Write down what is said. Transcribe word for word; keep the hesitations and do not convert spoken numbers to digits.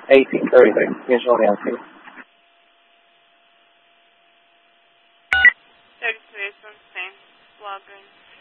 eighteen thirty-six. Visual Nancy. thirty-three from Spain. Walgreens.